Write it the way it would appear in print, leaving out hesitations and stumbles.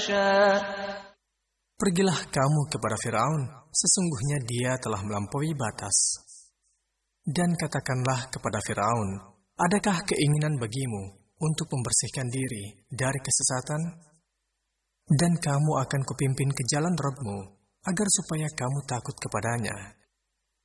يخشى Pergilah kamu kepada Firaun, sesungguhnya dia telah melampaui batas. Dan katakanlah kepada Firaun, adakah keinginan bagimu untuk membersihkan diri dari kesesatan? Dan kamu akan kupimpin ke jalan Rabb-Mu, agar supaya kamu takut kepadanya.